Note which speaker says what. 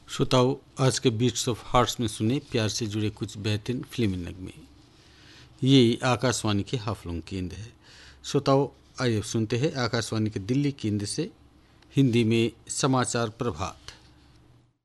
Speaker 1: श्रोताओं, आज के बीट्स ऑफ हार्ट्स में सुने प्यार से जुड़े कुछ बेहतरीन फिल्मी नगमे। ये आकाशवाणी के हाफलंग केंद्र है। श्रोताओं, आइए सुनते हैं आकाशवाणी के दिल्ली केंद्र से हिंदी में समाचार प्रभात।